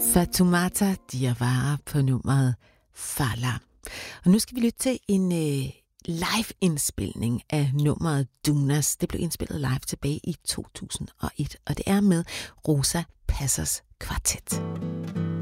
Fatoumata Diawara på nummeret Fala. Og nu skal vi lytte til en live-indspilning af nummeret Dunas. Det blev indspillet live tilbage i 2001, og det er med Rosa Passers Kvartet.